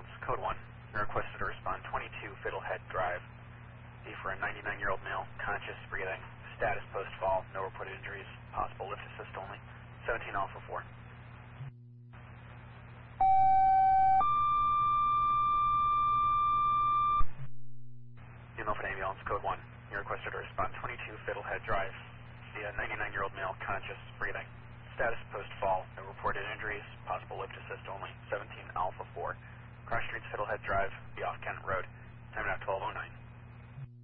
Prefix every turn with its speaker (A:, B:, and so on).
A: ambulance, code 1. You're requested to respond 22 Fiddlehead Drive. B for a 99-year-old male, conscious, breathing, status post-fall, no reported injuries, possible lift assist only, 17 Alpha 4. Milford Ambulance, code 1. You're requested to respond 22 Fiddlehead Drive. See a 99-year-old male, conscious, breathing. Status post-fall, no reported injuries, possible lift assist only, 17 Alpha 4. Cross Streets, Fiddlehead Drive, be off Kent Road.